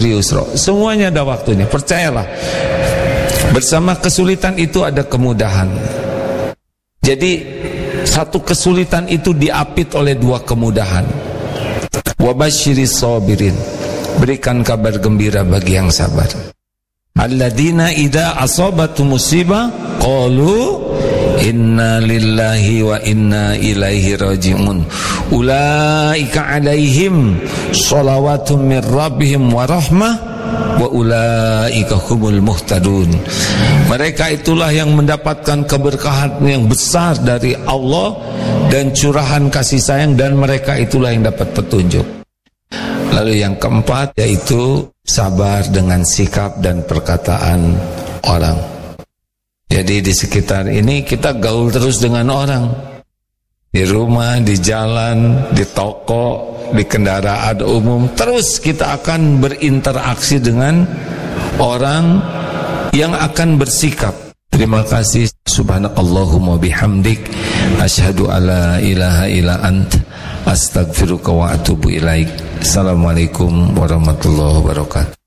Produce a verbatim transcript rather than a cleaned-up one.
yusra. Semuanya ada waktunya, percayalah. Bersama kesulitan itu ada kemudahan. Jadi satu kesulitan itu diapit oleh dua kemudahan. Wabasyiris sabirin, berikan kabar gembira bagi yang sabar. Alladzina idza asabatu musibah qalu inna lillahi wa inna ilaihi raji'un. Ulaika alaihim shalawatun min rabbihim wa rahmah wa ulaika humul muhtadun. Mereka itulah yang mendapatkan keberkahan yang besar dari Allah dan curahan kasih sayang, dan mereka itulah yang dapat petunjuk. Lalu yang keempat yaitu sabar dengan sikap dan perkataan orang. Jadi di sekitar ini kita gaul terus dengan orang, di rumah, di jalan, di toko, di kendaraan umum, terus kita akan berinteraksi dengan orang yang akan bersikap. Terima kasih. Subhanakallahumma bihamdik, asyhadu alla ilaha illa ant, astaghfiruka wa atubu ilaik. Assalamualaikum warahmatullahi wabarakatuh.